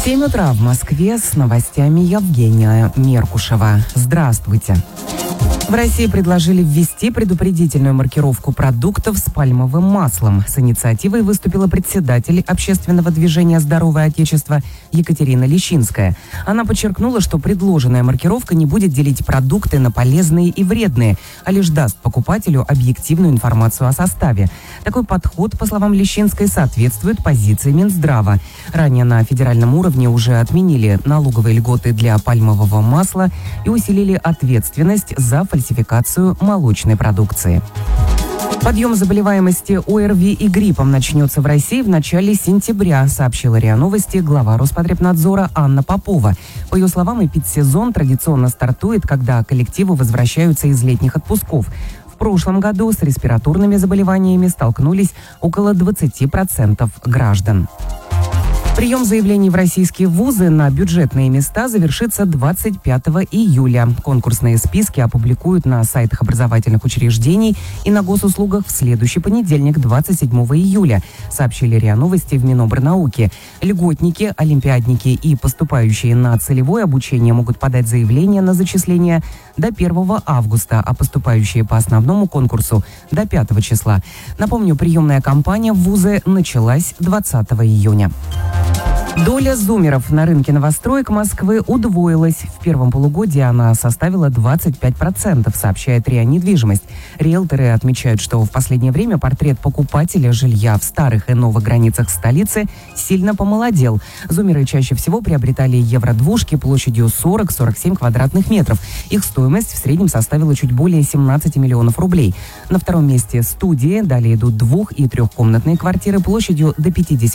7 утра в Москве, с новостями Евгения Меркушева. Здравствуйте. В России предложили ввести предупредительную маркировку продуктов с пальмовым маслом. С инициативой выступила председатель общественного движения «Здоровое Отечество» Екатерина Лещинская. Она подчеркнула, что предложенная маркировка не будет делить продукты на полезные и вредные, а лишь даст покупателю объективную информацию о составе. Такой подход, по словам Лещинской, соответствует позиции Минздрава. Ранее на федеральном уровне уже отменили налоговые льготы для пальмового масла и усилили ответственность за фальсификацию молочной продукции. Подъем заболеваемости ОРВИ и гриппом начнется в России в начале сентября, сообщила РИА Новости глава Роспотребнадзора Анна Попова. По ее словам, эпидсезон традиционно стартует, когда коллективы возвращаются из летних отпусков. В прошлом году с респираторными заболеваниями столкнулись около 20% граждан. Прием заявлений в российские вузы на бюджетные места завершится 25 июля. Конкурсные списки опубликуют на сайтах образовательных учреждений и на госуслугах в следующий понедельник, 27 июля, сообщили РИА Новости в Минобрнауки. Льготники, олимпиадники и поступающие на целевое обучение могут подать заявление на зачисление до 1 августа, а поступающие по основному конкурсу до 5 числа. Напомню, приемная кампания в вузы началась 20 июня. Доля зумеров на рынке новостроек Москвы удвоилась. В первом полугодии она составила 25%, сообщает РИА Недвижимость. Риэлторы отмечают, что в последнее время портрет покупателя жилья в старых и новых границах столицы сильно помолодел. Зумеры чаще всего приобретали евро-двушки площадью 40-47 квадратных метров. Их стоимость в среднем составила чуть более 17 миллионов рублей. На втором месте студии, далее идут 2- и 3-комнатные квартиры площадью до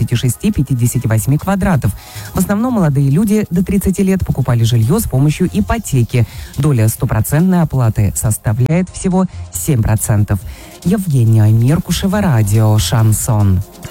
56-58 квадратов. В основном молодые люди до 30 лет покупали жилье с помощью ипотеки. Доля стопроцентной оплаты составляет всего 7%. Евгения Меркушева, радио «Шансон».